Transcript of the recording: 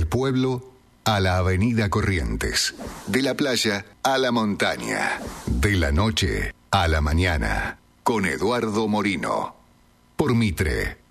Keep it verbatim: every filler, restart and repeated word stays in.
Del pueblo a la avenida Corrientes. De la playa a la montaña. De la noche a la mañana. Con Eduardo Morino. Por Mitre.